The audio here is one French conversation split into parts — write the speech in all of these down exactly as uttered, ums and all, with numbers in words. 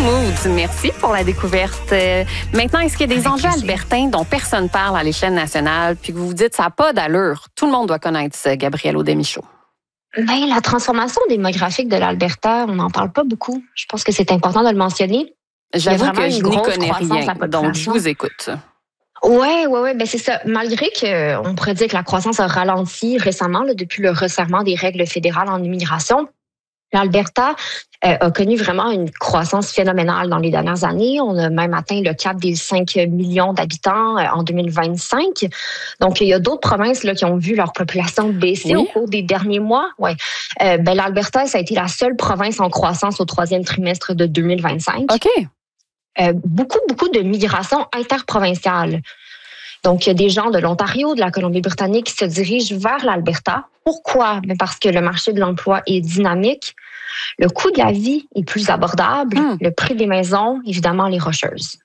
Moods, merci pour la découverte. Euh, maintenant, est-ce qu'il y a des Avec enjeux plaisir. albertains dont personne parle à l'échelle nationale, puis que vous vous dites ça n'a pas d'allure? Tout le monde doit connaître ça, Gabrielle Audet-Michaud. Ben, la transformation démographique de l'Alberta, on n'en parle pas beaucoup. Je pense que c'est important de le mentionner. J'avoue vraiment que une je n'y grosse connais croissance de rien, la donc je population. vous écoute. Oui, oui, oui, ben c'est ça. Malgré qu'on pourrait dire que la croissance a ralenti récemment, là, depuis le resserrement des règles fédérales en immigration, l'Alberta euh, a connu vraiment une croissance phénoménale dans les dernières années. On a même atteint le cap des cinq millions d'habitants euh, en deux mille vingt-cinq. Donc, il y a d'autres provinces là, qui ont vu leur population baisser Oui. au cours des derniers mois. Ouais. Euh, ben, l'Alberta, ça a été la seule province en croissance au troisième trimestre de deux mille vingt-cinq. OK. Euh, beaucoup, beaucoup de migration interprovinciale. Donc, il y a des gens de l'Ontario, de la Colombie-Britannique qui se dirigent vers l'Alberta. Pourquoi? Ben parce que le marché de l'emploi est dynamique, le coût de la vie est plus abordable, Hmm. le prix des maisons, évidemment, les rocheuses.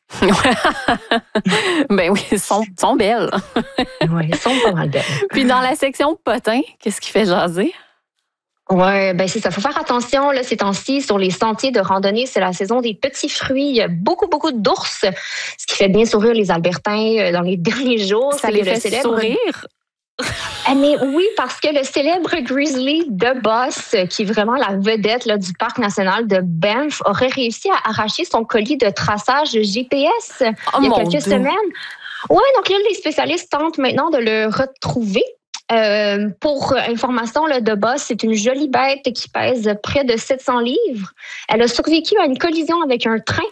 Ben oui, elles sont, sont belles. Oui, elles sont pas mal belles. Puis dans la section potin, qu'est-ce qui fait jaser? Oui, ben c'est ça. Il faut faire attention là, ces temps-ci sur les sentiers de randonnée. C'est la saison des petits fruits. Il y a beaucoup, beaucoup d'ours, ce qui fait bien sourire les Albertains euh, dans les derniers jours. Ça C'est les que le fait célèbre- sourire? Ah, mais oui, parce que le célèbre grizzly de Boss, qui est vraiment la vedette là, du parc national de Banff, aurait réussi à arracher son colis de traçage G P S Oh il y a mon quelques Dieu. semaines. Oui, donc là, les spécialistes tentent maintenant de le retrouver. Euh, pour information, là, de Boss, c'est une jolie bête qui pèse près de sept cents livres. Elle a survécu à une collision avec un train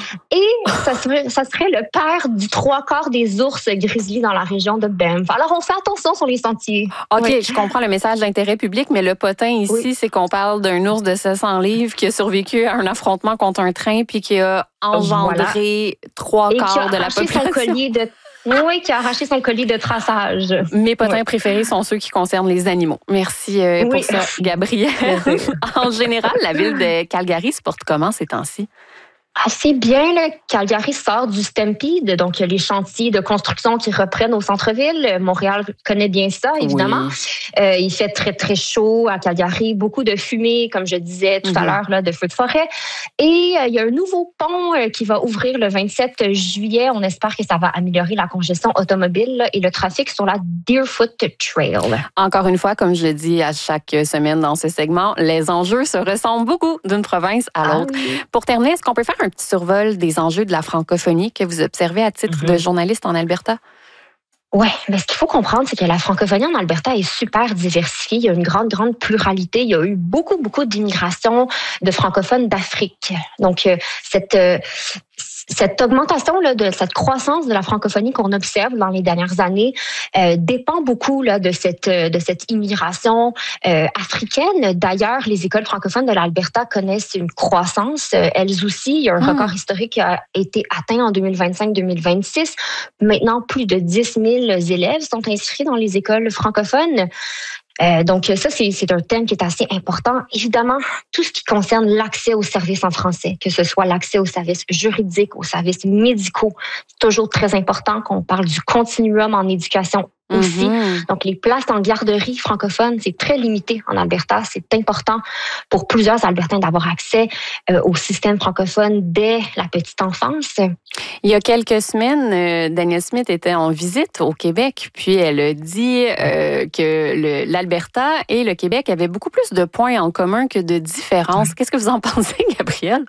et ça serait, ça serait le père du trois quarts des ours grizzly dans la région de Banff. Alors, on fait attention sur les sentiers. OK, Oui. je comprends le message d'intérêt public, mais le potin ici, Oui. c'est qu'on parle d'un ours de sept cents livres qui a survécu à un affrontement contre un train puis qui a engendré trois Et qui a quarts de la arraché son population. collier de... Oui, qui a arraché son collier de traçage. Mes potins Oui. préférés sont ceux qui concernent les animaux. Merci euh, Oui. pour ça, Gabrielle. Plaisir. En général, la ville de Calgary se porte comment ces temps-ci? Assez bien, là. Calgary sort du Stampede, donc il y a les chantiers de construction qui reprennent au centre-ville. Montréal connaît bien ça, évidemment. Oui. Euh, il fait très, très chaud à Calgary, beaucoup de fumée, comme je disais tout à Mhm. l'heure, là, de feux de forêt. Et euh, il y a un nouveau pont euh, qui va ouvrir le vingt-sept juillet. On espère que ça va améliorer la congestion automobile là, et le trafic sur la Deerfoot Trail. Encore une fois, comme je le dis à chaque semaine dans ce segment, les enjeux se ressemblent beaucoup d'une province à l'autre. Ah oui. Pour terminer, est-ce qu'on peut faire un petit survol des enjeux de la francophonie que vous observez à titre Mhm. de journaliste en Alberta? Oui, mais ce qu'il faut comprendre, c'est que la francophonie en Alberta est super diversifiée. Il y a une grande, grande pluralité. Il y a eu beaucoup, beaucoup d'immigration de francophones d'Afrique. Donc, euh, cette... euh, Cette augmentation là, de cette croissance de la francophonie qu'on observe dans les dernières années euh, dépend beaucoup là, de cette de cette immigration euh, africaine. D'ailleurs, les écoles francophones de l'Alberta connaissent une croissance. Euh, elles aussi, il y a un Ah. record historique qui a été atteint en deux mille vingt-cinq deux mille vingt-six. Maintenant, plus de dix mille élèves sont inscrits dans les écoles francophones. Euh, donc ça, c'est, c'est un thème qui est assez important. Évidemment, tout ce qui concerne l'accès aux services en français, que ce soit l'accès aux services juridiques, aux services médicaux, c'est toujours très important qu'on parle du continuum en éducation aussi. Mhm. Donc, les places en garderie francophone, c'est très limité en Alberta. C'est important pour plusieurs Albertains d'avoir accès euh, au système francophone dès la petite enfance. Il y a quelques semaines, euh, Danielle Smith était en visite au Québec, puis elle a dit euh, que le, l'Alberta et le Québec avaient beaucoup plus de points en commun que de différences. Qu'est-ce que vous en pensez, Gabrielle?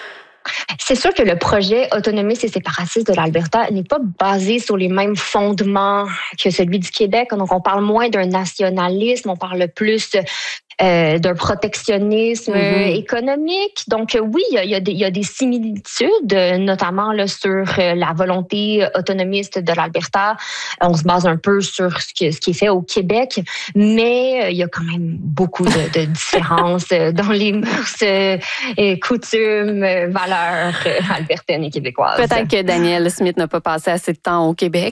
C'est sûr que le projet autonomiste et séparatiste de l'Alberta n'est pas basé sur les mêmes fondements que celui du Québec. Donc, on parle moins d'un nationalisme, on parle plus euh, d'un protectionnisme Mhm. économique. Donc, oui, il y a, il y a des, il y a des similitudes, notamment là, sur la volonté autonomiste de l'Alberta. On se base un peu sur ce, que, ce qui est fait au Québec, mais il y a quand même beaucoup de, de différences dans les mœurs, euh, coutumes, valeurs euh, albertaines et québécoises. Peut-être que Danielle Smith n'a pas passé assez de temps au Québec,